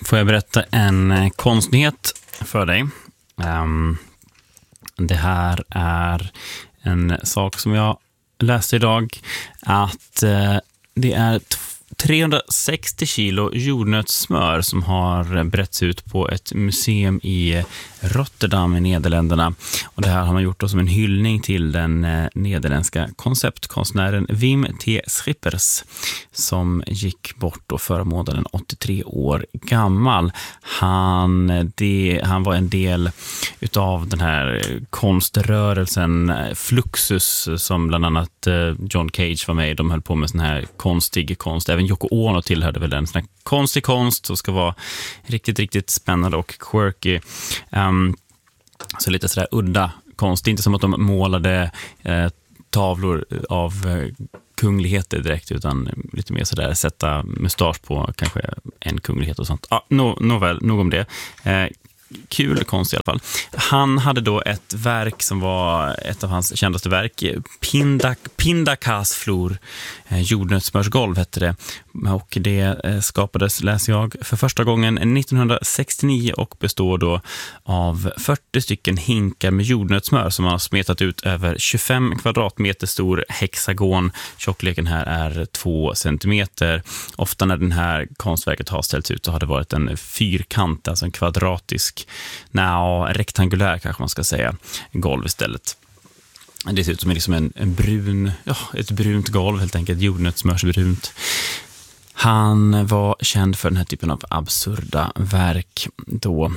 får jag berätta en konstnyhet för dig. Det här är en sak som jag läste idag, att det är 360 kilo jordnötssmör som har berättats ut på ett museum i Rotterdam i Nederländerna. Och det här har man gjort då som en hyllning till den nederländska konceptkonstnären Wim T. Schippers som gick bort då förra månaden, 83 år gammal. Han var en del utav den här konströrelsen Fluxus som bland annat John Cage var med i. De höll på med sån här konstig konst. Även Yoko Ono tillhörde väl en sån här konstig konst som ska vara riktigt, riktigt spännande och quirky. Så lite sådär udda konst. Det är inte som att de målade tavlor av kungligheter direkt, utan lite mer sådär sätta mustasch på kanske en kunglighet och sånt. Nåväl, nog om det. Kul konst i alla fall. Han hade då ett verk som var ett av hans kändaste verk, Pindakaasvloer, jordnötssmörsgolv hette det. Och det skapades, läser jag, för första gången 1969 och består då av 40 stycken hinkar med jordnötssmör som har smetat ut över 25 kvadratmeter stor hexagon. Tjockleken här är 2 centimeter. Ofta när den här konstverket har ställts ut så har det varit en fyrkant, alltså en kvadratisk, rektangulär kanske man ska säga, golv istället. Det ser ut som liksom en brun, ett brunt golv helt enkelt, jordnötssmörsbrunt. Han var känd för den här typen av absurda verk då.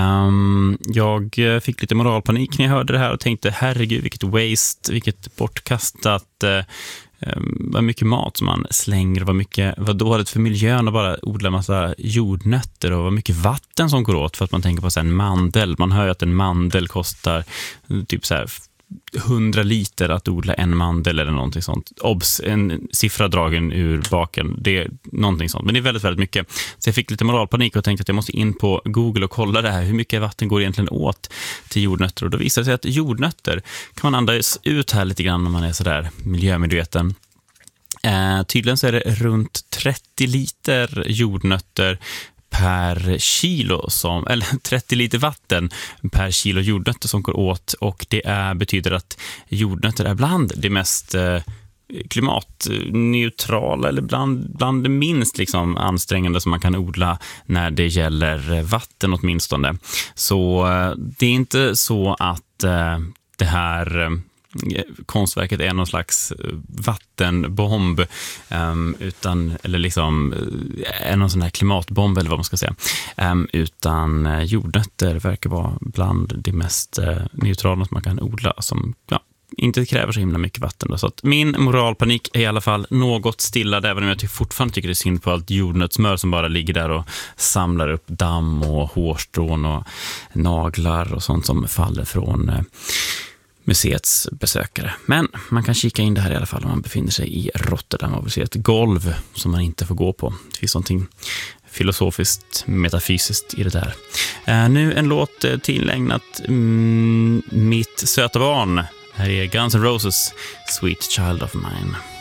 Jag fick lite moralpanik när jag hörde det här och tänkte, herregud, vilket waste, vilket bortkastat, vad mycket mat som man slänger, vad dåligt för miljön att bara odla massa jordnötter, och vad mycket vatten som går åt för att man tänker på så här, en mandel. Man hör ju att en mandel kostar typ så här 100 liter att odla en mandel eller någonting sånt. Obs, en siffra dragen ur baken. Det är någonting sånt. Men det är väldigt, väldigt mycket. Så jag fick lite moralpanik och tänkte att jag måste in på Google och kolla det här. Hur mycket vatten går egentligen åt till jordnötter? Och då visar det sig att jordnötter kan man andas ut här lite grann om man är sådär miljömedveten. Tydligen så är det runt 30 liter jordnötter per kilo, eller 30 liter vatten per kilo jordnötter som går åt, och det betyder att jordnötter är bland det mest klimatneutrala, eller bland det minst liksom ansträngande som man kan odla när det gäller vatten åtminstone. Så det är inte så att det här konstverket är någon slags vattenbomb, eller liksom är någon sån här klimatbomb eller vad man ska säga, utan jordnötter verkar vara bland det mest neutrala som man kan odla, som inte kräver så himla mycket vatten då. Så att min moralpanik är i alla fall något stillad, även om jag fortfarande tycker det är synd på allt jordnötssmör som bara ligger där och samlar upp damm och hårstrån och naglar och sånt som faller från museets besökare. Men man kan kika in det här i alla fall om man befinner sig i Rotterdam och vill se ett golv som man inte får gå på. Det finns någonting filosofiskt, metafysiskt i det där. Nu en låt tillägnat mitt söta barn. Här är Guns N' Roses, Sweet Child of Mine.